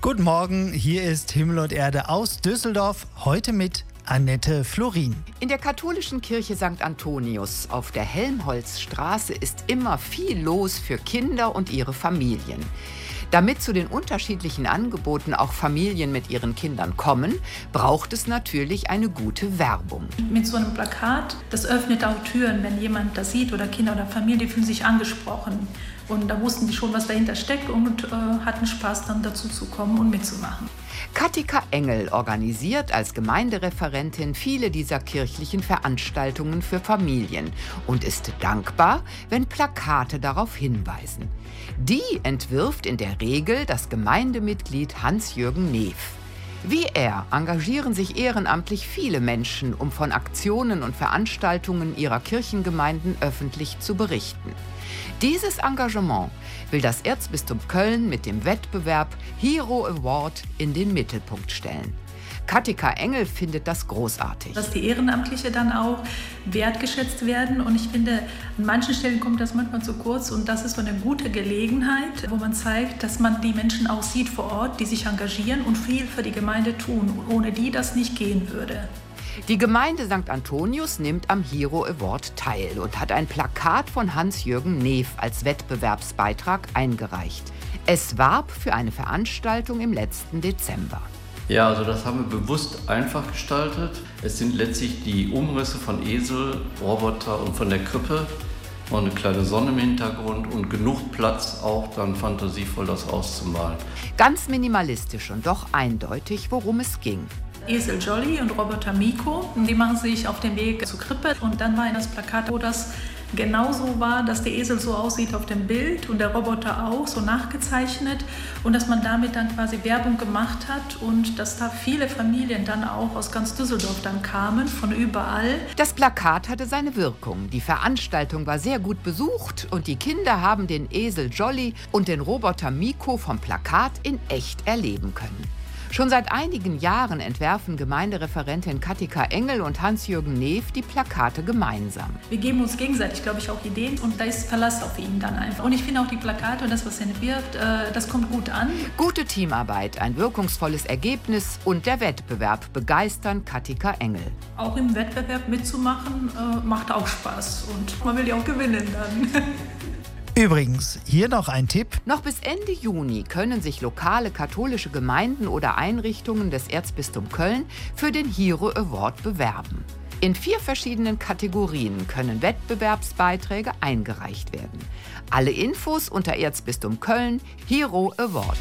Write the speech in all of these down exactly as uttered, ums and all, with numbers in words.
Guten Morgen, hier ist Himmel und Erde aus Düsseldorf, heute mit Annette Florin. In der katholischen Kirche Sankt Antonius auf der Helmholtzstraße ist immer viel los für Kinder und ihre Familien. Damit zu den unterschiedlichen Angeboten auch Familien mit ihren Kindern kommen, braucht es natürlich eine gute Werbung. Mit so einem Plakat, das öffnet auch Türen, wenn jemand das sieht oder Kinder oder Familie fühlen sich angesprochen. Und da wussten die schon, was dahinter steckt und äh, hatten Spaß, dann dazu zu kommen und mitzumachen. Katika Engel organisiert als Gemeindereferentin viele dieser kirchlichen Veranstaltungen für Familien und ist dankbar, wenn Plakate darauf hinweisen. Die entwirft in der Regel das Gemeindemitglied Hans-Jürgen Neef. Wie er engagieren sich ehrenamtlich viele Menschen, um von Aktionen und Veranstaltungen ihrer Kirchengemeinden öffentlich zu berichten. Dieses Engagement will das Erzbistum Köln mit dem Wettbewerb Hero Award in den Mittelpunkt stellen. Katika Engel findet das großartig. Dass die Ehrenamtliche dann auch wertgeschätzt werden. Und ich finde, an manchen Stellen kommt das manchmal zu kurz. Und das ist so eine gute Gelegenheit, wo man zeigt, dass man die Menschen auch sieht vor Ort, die sich engagieren und viel für die Gemeinde tun, ohne die das nicht gehen würde. Die Gemeinde Sankt Antonius nimmt am Hero Award teil und hat ein Plakat von Hans-Jürgen Neef als Wettbewerbsbeitrag eingereicht. Es warb für eine Veranstaltung im letzten Dezember. Ja, also das haben wir bewusst einfach gestaltet. Es sind letztlich die Umrisse von Esel, Roboter und von der Krippe und eine kleine Sonne im Hintergrund und genug Platz, auch dann fantasievoll das auszumalen. Ganz minimalistisch und doch eindeutig, worum es ging. Esel Jolly und Roboter Miko, die machen sich auf den Weg zur Krippe. Und dann war in das Plakat, wo das genauso war, dass der Esel so aussieht auf dem Bild und der Roboter auch, so nachgezeichnet. Und dass man damit dann quasi Werbung gemacht hat und dass da viele Familien dann auch aus ganz Düsseldorf dann kamen, von überall. Das Plakat hatte seine Wirkung. Die Veranstaltung war sehr gut besucht und die Kinder haben den Esel Jolly und den Roboter Miko vom Plakat in echt erleben können. Schon seit einigen Jahren entwerfen Gemeindereferentin Katika Engel und Hans-Jürgen Neef die Plakate gemeinsam. Wir geben uns gegenseitig, glaube ich, auch Ideen und da ist Verlass auf ihn dann einfach. Und ich finde auch die Plakate und das, was er entwirft, äh, das kommt gut an. Gute Teamarbeit, ein wirkungsvolles Ergebnis und der Wettbewerb begeistern Katika Engel. Auch im Wettbewerb mitzumachen, äh, macht auch Spaß und man will ja auch gewinnen dann. Übrigens, hier noch ein Tipp. Noch bis Ende Juni können sich lokale katholische Gemeinden oder Einrichtungen des Erzbistums Köln für den Hero Award bewerben. In vier verschiedenen Kategorien können Wettbewerbsbeiträge eingereicht werden. Alle Infos unter Erzbistum Köln Hero Award.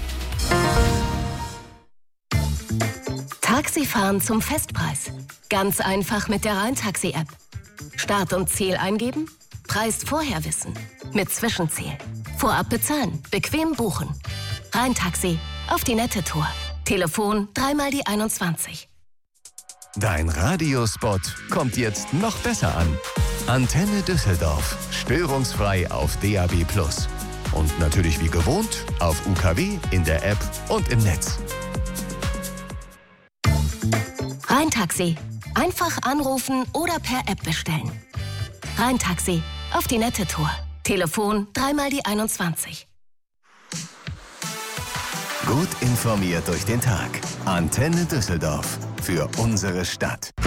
Taxifahren zum Festpreis. Ganz einfach mit der Rhein-Taxi-App. Start und Ziel eingeben, Preis vorher wissen. Mit Zwischenziel. Vorab bezahlen, bequem buchen. Rhein-Taxi, auf die nette Tour. Telefon dreimal die einundzwanzig. Dein Radiospot kommt jetzt noch besser an. Antenne Düsseldorf. Störungsfrei auf D A B plus. Und natürlich wie gewohnt auf U K W, in der App und im Netz. Rhein-Taxi. Einfach anrufen oder per App bestellen. Rhein-Taxi, auf die nette Tour. Telefon dreimal die einundzwanzig. Gut informiert durch den Tag. Antenne Düsseldorf. Für unsere Stadt.